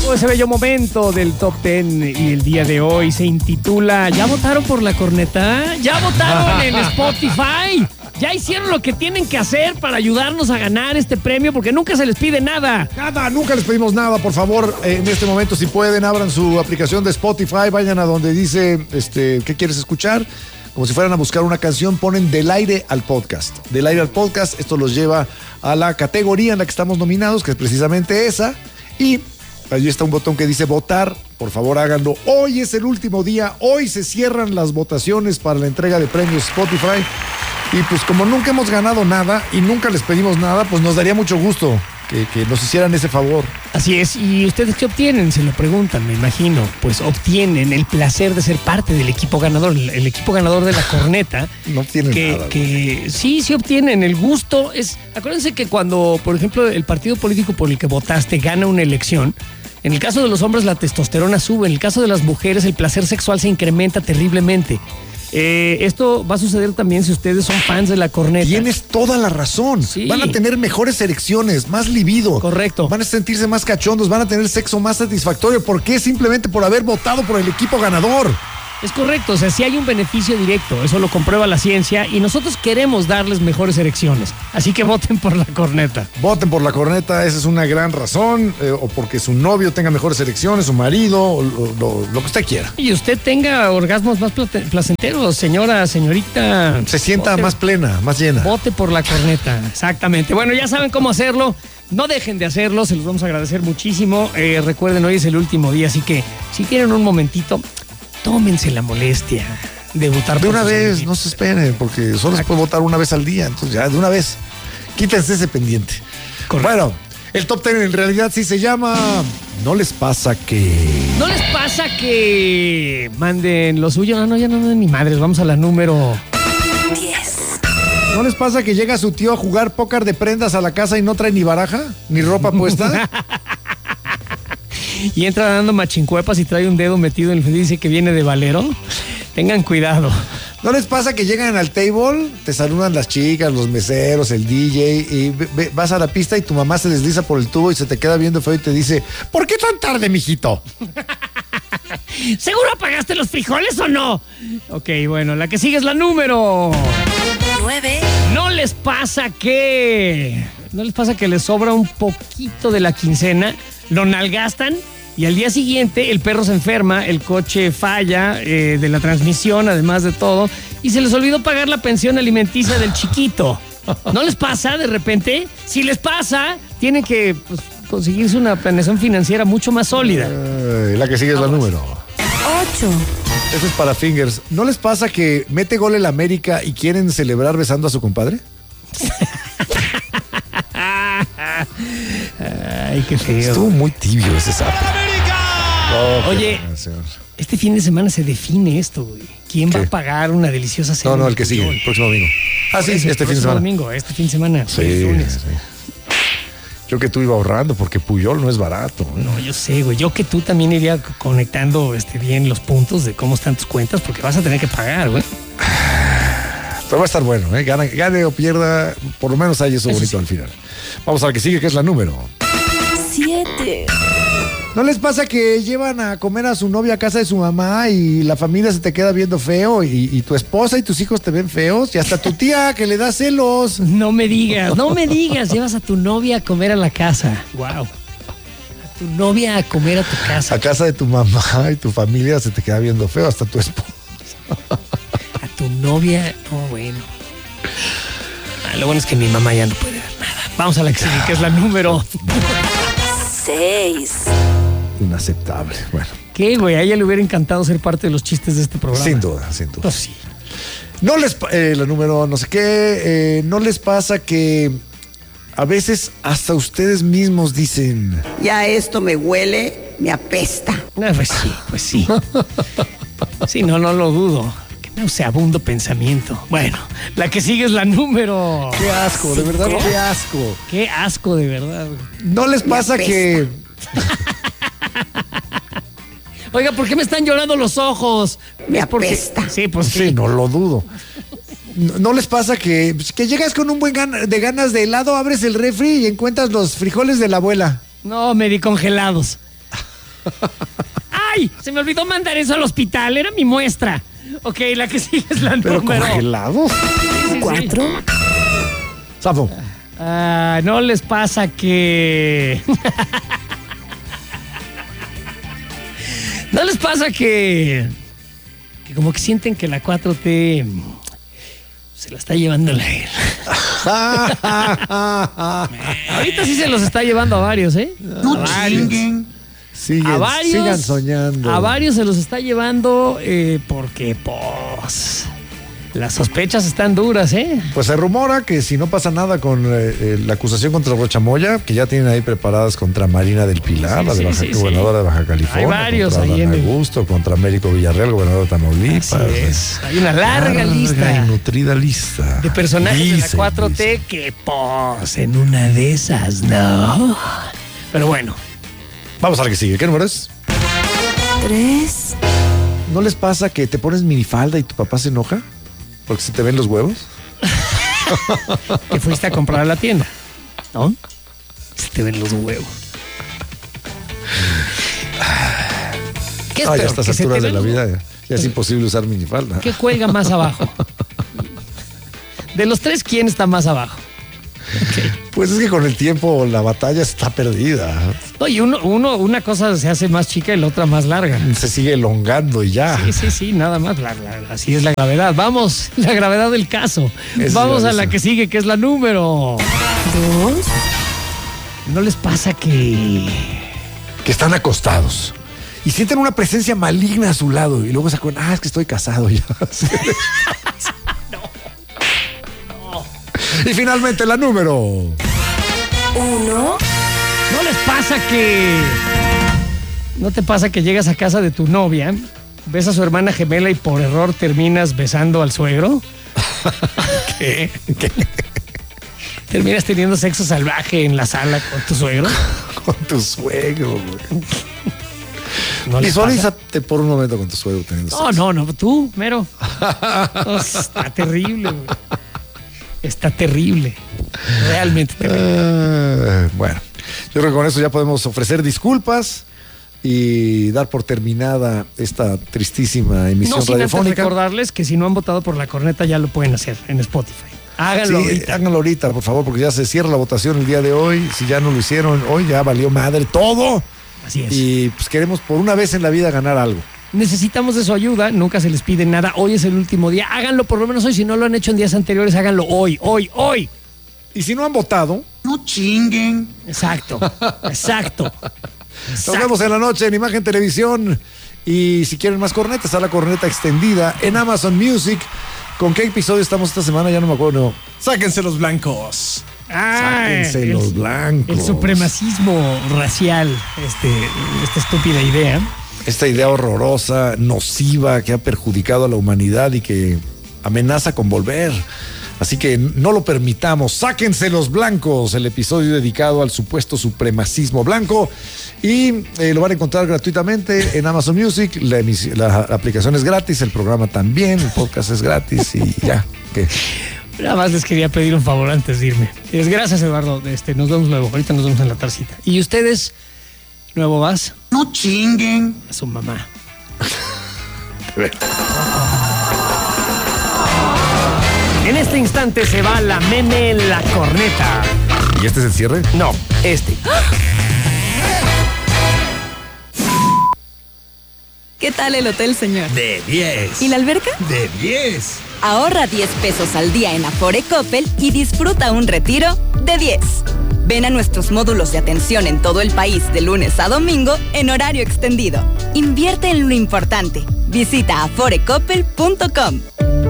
Ese bello momento del Top 10 y el día de hoy se intitula ¿Ya votaron por la corneta? ¿Ya votaron en Spotify? ¿Ya hicieron lo que tienen que hacer para ayudarnos a ganar este premio? Porque nunca se les pide nada. Nada, nunca les pedimos nada. Por favor, en este momento, si pueden, abran su aplicación de Spotify, vayan a donde dice, ¿qué quieres escuchar? Como si fueran a buscar una canción, ponen Del Aire al Podcast. Del Aire al Podcast, esto los lleva a la categoría en la que estamos nominados, que es precisamente esa. Y allí está un botón que dice votar. Por favor, háganlo. Hoy es el último día. Hoy se cierran las votaciones para la entrega de premios Spotify. Y pues como nunca hemos ganado nada y nunca les pedimos nada, pues nos daría mucho gusto que nos hicieran ese favor. Así es. ¿Y ustedes qué obtienen? Se lo preguntan, me imagino. Pues obtienen el placer de ser parte del equipo ganador, el equipo ganador de la corneta. No obtienen nada. Sí obtienen. El gusto es... Acuérdense que cuando, por ejemplo, el partido político por el que votaste gana una elección, en el caso de los hombres la testosterona sube, en el caso de las mujeres el placer sexual se incrementa terriblemente. Esto va a suceder también si ustedes son fans de la corneta. Tienes toda la razón. Sí. Van a tener mejores erecciones, más libido. Correcto. Van a sentirse más cachondos, van a tener sexo más satisfactorio. ¿Por qué? Simplemente por haber votado por el equipo ganador. Es correcto, o sea, sí hay un beneficio directo, eso lo comprueba la ciencia y nosotros queremos darles mejores erecciones, así que voten por la corneta. Voten por la corneta, esa es una gran razón, o porque su novio tenga mejores erecciones, su marido, o lo que usted quiera. Y usted tenga orgasmos más placenteros, señorita. Se sienta más plena, más llena. Vote por la corneta, exactamente. Bueno, ya saben cómo hacerlo, no dejen de hacerlo, se los vamos a agradecer muchísimo. Recuerden, hoy es el último día, así que si tienen un momentito, tómense la molestia de votar de por una sus vez, amiguitos. no se esperen, porque solo se puede votar una vez al día, entonces ya de una vez, quítense ese pendiente. Correcto. Bueno, el Top 10 en realidad sí se llama ¿No les pasa que...? ¿No les pasa que manden lo suyo? No, ya no manden ni madres, vamos a la número 10. ¿No les pasa que llega su tío a jugar póker de prendas a la casa y no trae ni baraja, ni ropa puesta? Y entra dando machincuepas y trae un dedo metido en el frente y dice que viene de valero? Tengan cuidado. ¿No les pasa que llegan al table, te saludan las chicas, los meseros, el DJ y vas a la pista y tu mamá se desliza por el tubo y se te queda viendo feo y te dice, ¿por qué tan tarde, mijito? ¿Seguro apagaste los frijoles o no? Ok, bueno, la que sigue es la número 9. ¿No les pasa que les sobra un poquito de la quincena, lo nalgastan y al día siguiente el perro se enferma, el coche falla de la transmisión, además de todo, y se les olvidó pagar la pensión alimenticia del chiquito? ¿No les pasa de repente? Si les pasa, tienen que conseguirse una planeación financiera mucho más sólida. La que sigue es la número 8. Eso es para Fingers. ¿No les pasa que mete gol el América y quieren celebrar besando a su compadre? Ay, qué feo. Estuvo muy tibio ese sapo. Oh, Oye, señor. este fin de semana se define esto, güey. ¿Quién va ¿Qué? a pagar una deliciosa cena? No, el que sigue, el próximo domingo. Ah, sí, este fin de semana. Domingo, este fin de semana. Sí, el lunes. sí. Yo que tú iba ahorrando porque Puyol no es barato. No, yo sé, güey. Yo que tú también iría conectando bien los puntos de cómo están tus cuentas porque vas a tener que pagar, güey. Pero va a estar bueno, ¿eh? Gane o pierda, por lo menos hay eso bonito sí. al final. Vamos a la que sigue, que es la número 7. ¿No les pasa que llevan a comer a su novia a casa de su mamá y la familia se te queda viendo feo y tu esposa y tus hijos te ven feos y hasta tu tía que le da celos? No me digas, llevas a tu novia a comer a la casa. Wow. A tu novia a comer a tu casa. A casa de tu mamá y tu familia se te queda viendo feo, hasta tu esposa. A tu novia, no, bueno. Lo bueno es que mi mamá ya no puede ver nada. Vamos a la que sigue, que es la número 6. Inaceptable, bueno. ¿Qué, güey? A ella le hubiera encantado ser parte de los chistes de este programa. Sin duda, sin duda. Pues sí. No les la número no sé qué, no les pasa que a veces hasta ustedes mismos dicen, Ya esto me huele, me apesta. Pues sí. Sí, no lo dudo. Qué nauseabundo pensamiento. Bueno, la que sigue es la número... qué asco, de verdad, ¿Qué? qué asco. Qué asco, de verdad. No les pasa apesta. que Oiga, ¿por qué me están llorando los ojos? Me Es porque- apesta. Sí, pues sí, sí. no lo dudo. ¿No les pasa que llegas con un buen de ganas de helado, abres el refri y encuentras los frijoles de la abuela? No, me di congelados. ¡Ay! Se me olvidó mandar eso al hospital. Era mi muestra. Ok, la que sigue es la ¿Pero número... congelados? Sí. 4. Zafo. Ah, ¿no les pasa que... ¿No les pasa que como que sienten que la 4T se la está llevando la guerra? Ahorita sí se los está llevando a varios, ¿eh? No chinguen. Sigan soñando. A varios se los está llevando porque, pues, las sospechas están duras, ¿eh? Pues se rumora que si no pasa nada con la acusación contra Rocha Moya, que ya tienen ahí preparadas contra Marina del Pilar, Sí, la de sí, gobernadora de Baja California. Hay varios contra ahí Adán en el... Augusto, contra Américo Villarreal, gobernador de Tamaulipas. Así es. Hay una larga lista y nutrida lista. de personajes Dicen, de la 4T dicen. que, pues, en una de esas, ¿no? Pero bueno. Vamos a la que sigue. ¿Qué número es? 3. ¿No les pasa que te pones minifalda y tu papá se enoja? ¿Porque se te ven los huevos? Que fuiste a comprar a la tienda, ¿no? Se te ven los huevos. ¿Qué es Ya a peor? estas ¿Que se te alturas de ven la los vida huevos? ya es imposible usar minifalda. ¿Qué cuelga más abajo? De los tres, ¿quién está más abajo? Okay. Pues es que con el tiempo la batalla está perdida. No, y una cosa se hace más chica y la otra más larga. Se sigue elongando y ya. Sí, nada más. Así es la gravedad. Vamos, la gravedad del caso. Es Vamos a gravísimo. la que sigue, que es la número 2. ¿No les pasa que Que están acostados y sienten una presencia maligna a su lado y luego se acuerdan, es que estoy casado ya. Y finalmente la número 1. no les pasa que no te pasa que llegas a casa de tu novia, ves a su hermana gemela y por error terminas besando al suegro? ¿Qué? ¿Terminas teniendo sexo salvaje en la sala con tu suegro? Con tu suegro, güey. ¿No les Visualízate por un momento con tu suegro teniendo pasa? sexo. No, tú, mero. Oh, está terrible, güey. Está terrible. Realmente terrible. Bueno, yo creo que con eso ya podemos ofrecer disculpas y dar por terminada esta tristísima emisión No sin antes radiofónica. recordarles que si no han votado por la corneta ya lo pueden hacer en Spotify. Háganlo Sí, ahorita. háganlo ahorita, por favor, porque ya se cierra la votación el día de hoy. Si ya no lo hicieron hoy, ya valió madre todo. Así es. Y pues queremos por una vez en la vida ganar algo. Necesitamos de su ayuda, nunca se les pide nada. Hoy es el último día. Háganlo por lo menos hoy. Si no lo han hecho en días anteriores, háganlo hoy. Y si no han votado, No chinguen. Exacto. nos vemos en la noche en Imagen Televisión. Y si quieren más cornetas, está la corneta extendida en Amazon Music. ¿Con qué episodio estamos esta semana? Ya no me acuerdo. Sáquense los blancos. Sáquense los blancos. El supremacismo racial, esta estúpida idea. Esta idea horrorosa, nociva, que ha perjudicado a la humanidad y que amenaza con volver. Así que no lo permitamos. Sáquense los blancos, el episodio dedicado al supuesto supremacismo blanco. Y lo van a encontrar gratuitamente en Amazon Music. La aplicación es gratis, el programa también, el podcast es gratis y ya. ¿Qué? Nada más les quería pedir un favor antes de irme. Gracias, Eduardo. Nos vemos luego. Ahorita nos vemos en la tardecita. Y ustedes, nuevo vas No chinguen. a su mamá. En este instante se va la meme en la corneta. ¿Y este es el cierre? No, este. ¿Qué tal el hotel, señor? De 10. ¿Y la alberca? De 10. Ahorra 10 pesos al día en Afore Coppel y disfruta un retiro de 10. Ven a nuestros módulos de atención en todo el país de lunes a domingo en horario extendido. Invierte en lo importante. Visita aforecoppel.com.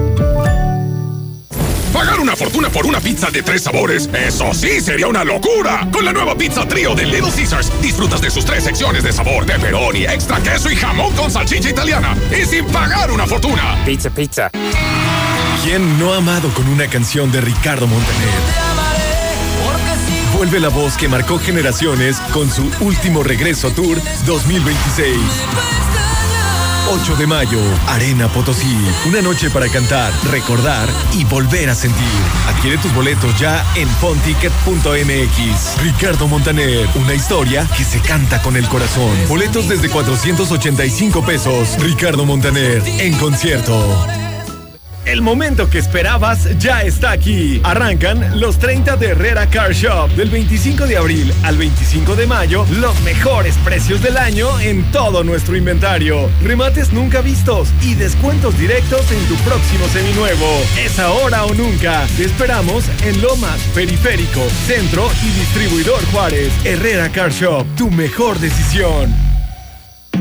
Pagar una fortuna por una pizza de 3 sabores, eso sí sería una locura. Con la nueva pizza trío de Little Caesars, disfrutas de sus 3 secciones de sabor, pepperoni, extra queso y jamón con salchicha italiana. Y sin pagar una fortuna. Pizza, pizza. ¿Quién no ha amado con una canción de Ricardo Montaner? Vuelve la voz que marcó generaciones con su último regreso tour 2026. 8 de mayo, Arena Potosí. Una noche para cantar, recordar y volver a sentir. Adquiere tus boletos ya en fonticket.mx. Ricardo Montaner, una historia que se canta con el corazón. Boletos desde 485 pesos. Ricardo Montaner, en concierto. El momento que esperabas ya está aquí. Arrancan los 30 de Herrera Car Shop. Del 25 de abril al 25 de mayo, los mejores precios del año en todo nuestro inventario. Remates nunca vistos y descuentos directos en tu próximo seminuevo. Es ahora o nunca. Te esperamos en Lomas, Periférico, Centro y Distribuidor Juárez. Herrera Car Shop, tu mejor decisión.